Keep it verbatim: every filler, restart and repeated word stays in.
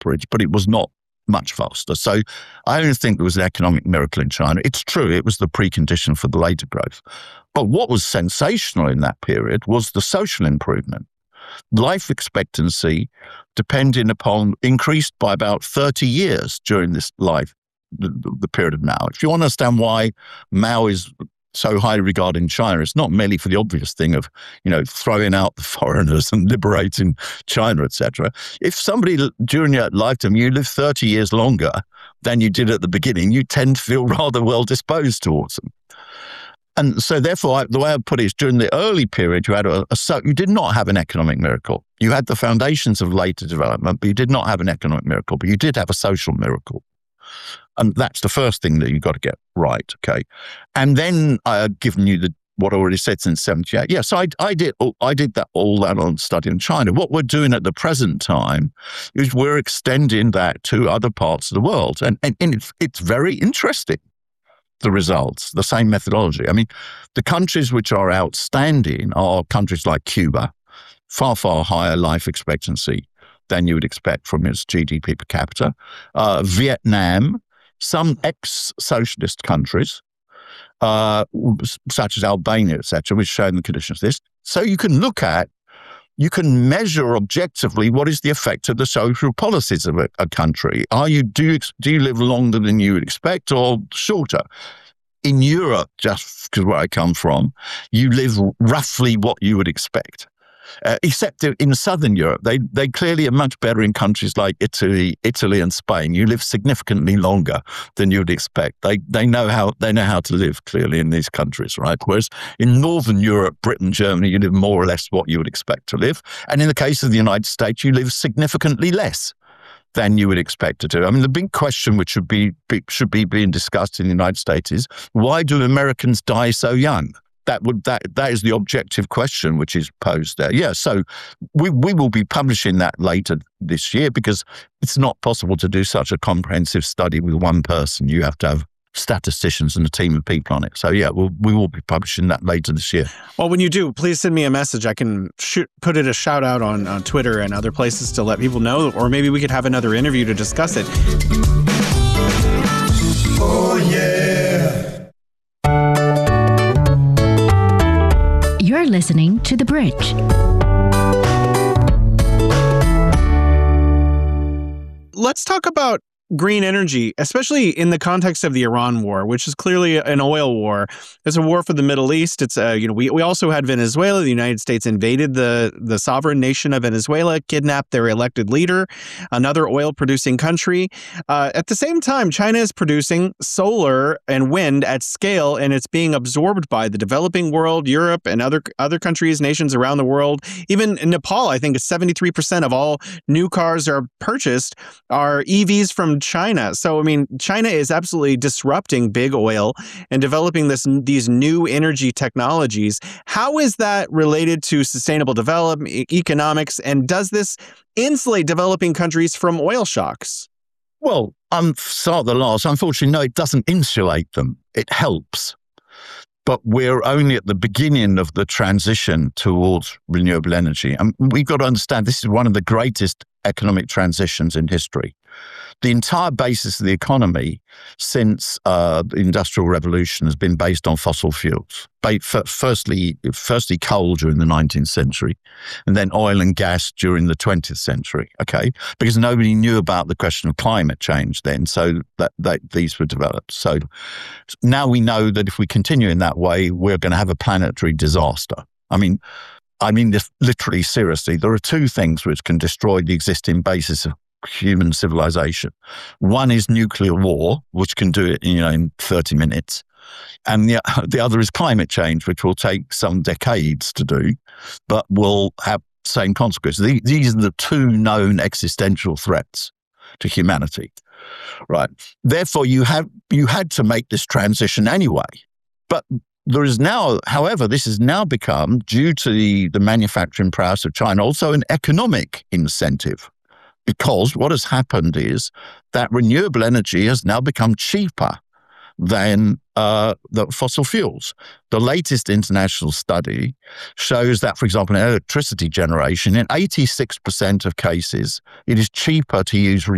upwards, but it was not much faster. So I don't think there was an economic miracle in China. It's true, it was the precondition for the later growth. But what was sensational in that period was the social improvement. Life expectancy, depending upon, increased by about thirty years during this life, the, the period of Mao. If you want to understand why Mao is so highly regarded in China, it's not merely for the obvious thing of, you know, throwing out the foreigners and liberating China, et cetera. If somebody during your lifetime, you live thirty years longer than you did at the beginning, you tend to feel rather well disposed towards them. And so therefore, I, the way I put it is during the early period, you had a, a so you did not have an economic miracle. You had the foundations of later development, but you did not have an economic miracle, but you did have a social miracle. And that's the first thing that you've got to get right, okay? And then I've given you the what I already said since seventy-eight. Yeah, so I, I did I did that all that on studying China. What we're doing at the present time is we're extending that to other parts of the world. And, and, and it's, it's very interesting, the results, the same methodology. I mean, the countries which are outstanding are countries like Cuba, far, far higher life expectancy than you would expect from its G D P per capita. Uh, Vietnam, some ex-socialist countries, uh, such as Albania, et cetera, which show the conditions of this. So you can look at, you can measure objectively what is the effect of the social policies of a, a country. Are you do, you do you live longer than you would expect or shorter? In Europe, just because where I come from, you live roughly what you would expect. Uh, except in Southern Europe, they they clearly are much better in countries like Italy, Italy and Spain. You live significantly longer than you would expect. They they know how they know how to live clearly in these countries, right? Whereas in Northern Europe, Britain, Germany, you live more or less what you would expect to live. And in the case of the United States, you live significantly less than you would expect to do. I mean, the big question which should be, be should be being discussed in the United States is, why do Americans die so young? That would that that is the objective question which is posed there. Yeah, so we we will be publishing that later this year because it's not possible to do such a comprehensive study with one person. You have to have statisticians and a team of people on it. So yeah, we'll, we will be publishing that later this year. Well, when you do, please send me a message. I can shoot, put it a shout out on, on Twitter and other places to let people know, or maybe we could have another interview to discuss it. Oh yeah. You're listening to The Bridge. Let's talk about green energy, especially in the context of the Iran war, which is clearly an oil war. It's a war for the Middle East. It's a, you know, we, we also had Venezuela. The United States invaded the, the sovereign nation of Venezuela, kidnapped their elected leader, another oil producing country. Uh, at the same time, China is producing solar and wind at scale, and it's being absorbed by the developing world, Europe, and other other countries, nations around the world. Even in Nepal, I think it's seventy-three percent of all new cars are purchased are E Vs from China. So, I mean, China is absolutely disrupting big oil and developing this these new energy technologies. How is that related to sustainable development, e- economics, and does this insulate developing countries from oil shocks? Well, I'm start the last. Unfortunately, no, it doesn't insulate them. It helps. But we're only at the beginning of the transition towards renewable energy. And we've got to understand this is one of the greatest economic transitions in history. The entire basis of the economy since uh, the Industrial Revolution has been based on fossil fuels. Firstly, firstly coal during the nineteenth century, and then oil and gas during the twentieth century, okay? Because nobody knew about the question of climate change then, so that, that these were developed. So now we know that if we continue in that way, we're going to have a planetary disaster. I mean, I mean this literally seriously. There are two things which can destroy the existing basis of human civilization. One is nuclear war, which can do it, you know, in thirty minutes. And the, the other is climate change, which will take some decades to do, but will have the same consequences. These, these are the two known existential threats to humanity, right? Therefore, you have you had to make this transition anyway. But there is now, however, this has now become, due to the, the manufacturing prowess of China, also an economic incentive. Because what has happened is that renewable energy has now become cheaper than uh, the fossil fuels. The latest international study shows that, for example, in electricity generation, in eighty-six percent of cases, it is cheaper to use